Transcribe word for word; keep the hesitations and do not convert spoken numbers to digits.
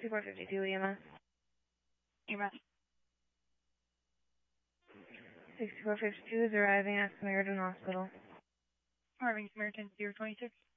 sixty-four fifty-two E M S. E M S. sixty-four fifty-two is arriving at Samaritan Hospital. Arriving Samaritan zero twenty-six.